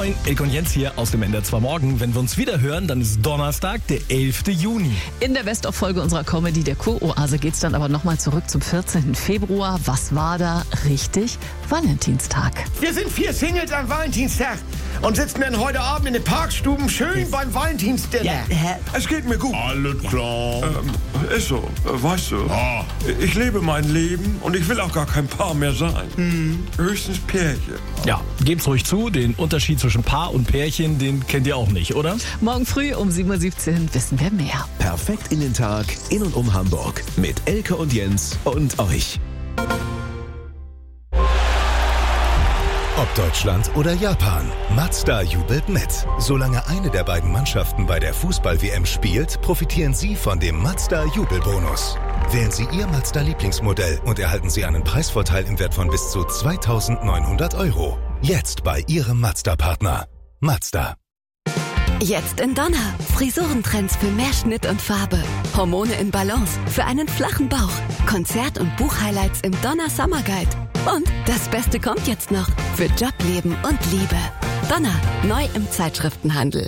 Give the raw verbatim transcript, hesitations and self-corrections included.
Moin, Ilk und Jens hier aus dem N D R zwei Morgen. Wenn wir uns wieder hören, dann ist Donnerstag, der elfte Juni. In der Best-of-Folge unserer Comedy, der Kuroase, geht's dann aber nochmal zurück zum vierzehnten Februar. Was war da? Richtig, Valentinstag. Wir sind vier Singles am Valentinstag und sitzen dann heute Abend in den Parkstuben schön beim Valentinsdinner. Ja, Es geht mir gut. alles klar. Ähm, ist so, äh, weißt du. Ah. Ich lebe mein Leben und ich will auch gar kein Paar mehr sein. Hm. Höchstens Pärchen. Ja, gebt's ruhig zu, den Unterschied zwischen Paar und Pärchen, den kennt ihr auch nicht, oder? Morgen früh um sieben Uhr siebzehn wissen wir mehr. Perfekt in den Tag, in und um Hamburg. Mit Elke und Jens und euch. Ob Deutschland oder Japan, Mazda jubelt mit. Solange eine der beiden Mannschaften bei der Fußball-W M spielt, profitieren Sie von dem Mazda-Jubelbonus. Wählen Sie Ihr Mazda-Lieblingsmodell und erhalten Sie einen Preisvorteil im Wert von bis zu zweitausendneunhundert Euro. Jetzt bei Ihrem Mazda-Partner. Mazda. Jetzt in Donner. Frisurentrends für mehr Schnitt und Farbe. Hormone in Balance für einen flachen Bauch. Konzert- und Buchhighlights im Donner Summer Guide. Und das Beste kommt jetzt noch. Für Job, Leben und Liebe. Donner. Neu im Zeitschriftenhandel.